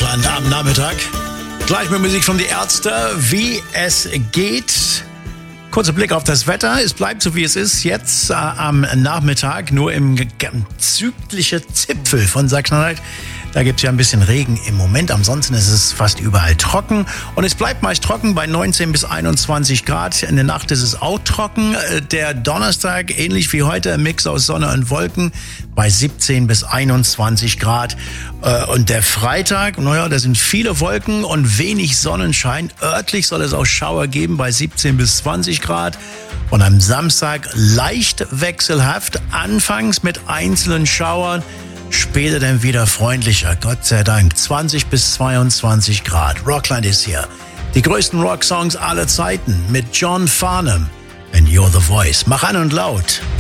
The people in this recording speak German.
Rockland am Nachmittag. Gleich mit Musik von Die Ärzte, wie es geht. Kurzer Blick auf das Wetter. Es bleibt so, wie es ist. Jetzt am Nachmittag, nur im südlichen Zipfel von Sachsen-Anhalt. Da gibt es ja ein bisschen Regen im Moment. Ansonsten ist es fast überall trocken. Und es bleibt meist trocken bei 19 bis 21 Grad. In der Nacht ist es auch trocken. Der Donnerstag, ähnlich wie heute, ein Mix aus Sonne und Wolken bei 17 bis 21 Grad. Und der Freitag, naja, da sind viele Wolken und wenig Sonnenschein. Örtlich soll es auch Schauer geben bei 17 bis 20 Grad. Und am Samstag leicht wechselhaft, anfangs mit einzelnen Schauern. Später dann wieder freundlicher, Gott sei Dank. 20 bis 22 Grad. Rockland ist hier. Die größten Rocksongs aller Zeiten mit John Farnham and You're the Voice. Mach an und laut.